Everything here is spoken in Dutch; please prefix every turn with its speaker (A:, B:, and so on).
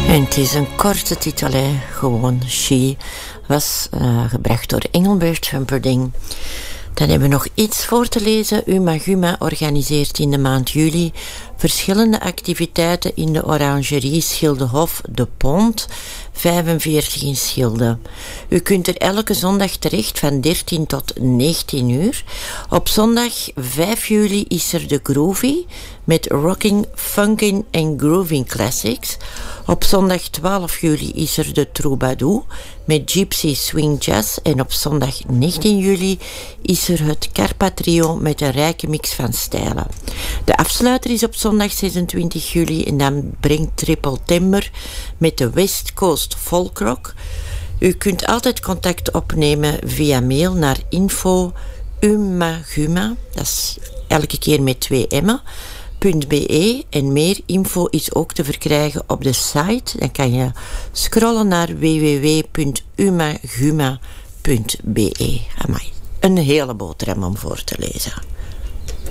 A: En het is een korte titel, hè. Gewoon She. Was gebracht door Engelbert Humperdinck. Dan hebben we nog iets voor te lezen. Umaguma organiseert in de maand juli verschillende activiteiten in de orangerie Schildehof de Pont, 45 in Schilde. U kunt er elke zondag terecht van 13 tot 19 uur. Op zondag 5 juli is er de Groovy met Rocking, Funkin' en Grooving Classics. Op zondag 12 juli is er de Troubadour met Gypsy Swing Jazz. En op zondag 19 juli is er het Carpa Trio met een rijke mix van stijlen. De afsluiter is op zondag 26 juli en dan brengt Triple Timber met de West Coast Folk Rock. U kunt altijd contact opnemen via mail naar info@umaguma, dat is elke keer met 2 m'en, .be, en meer info is ook te verkrijgen op de site. Dan kan je scrollen naar www.umaguma.be. Amai, een hele boterham om voor te lezen.